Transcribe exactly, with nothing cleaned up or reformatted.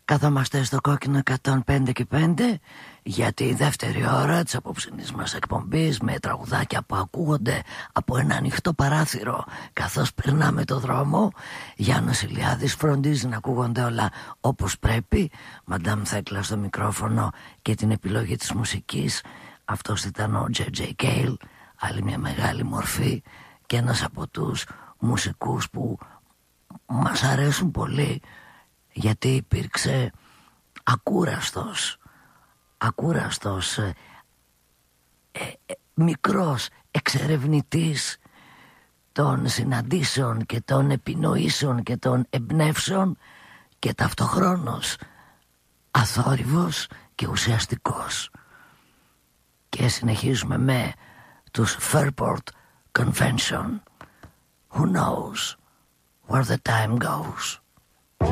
Καθόμαστε στο κόκκινο εκατόν πέντε και πέντε για τη δεύτερη ώρα της απόψινής μας εκπομπής, με τραγουδάκια που ακούγονται από ένα ανοιχτό παράθυρο καθώς περνάμε το δρόμο. Γιάννος Ηλιάδης φροντίζει να ακούγονται όλα όπως πρέπει. Μαντάμ Θέκλα στο μικρόφωνο και την επιλογή της μουσικής. Αυτός ήταν ο τζέι τζέι Cale, άλλη μια μεγάλη μορφή και ένας από τους μουσικούς που μας αρέσουν πολύ, γιατί υπήρξε ακούραστος, ακούραστος, ε, ε, μικρός εξερευνητής των συναντήσεων και των επινοήσεων και των εμπνεύσεων και ταυτοχρόνως αθόρυβος και ουσιαστικός. Και συνεχίζουμε με τους Fairport Convention. Who knows where the time goes?